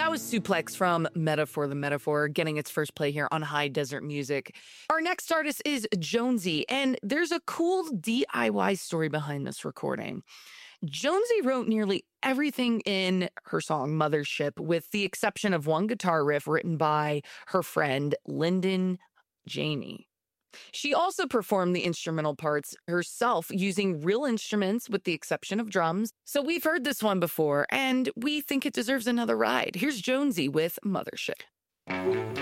That was Suplex from Metaphor the Metaphor, getting its first play here on High Desert Music. Our next artist is Jonesy, and there's a cool DIY story behind this recording. Jonesy wrote nearly everything in her song Mothership, with the exception of one guitar riff written by her friend Lyndon Janey. She also performed the instrumental parts herself using real instruments with the exception of drums. So we've heard this one before, and we think it deserves another ride. Here's Jonesy with Mothership.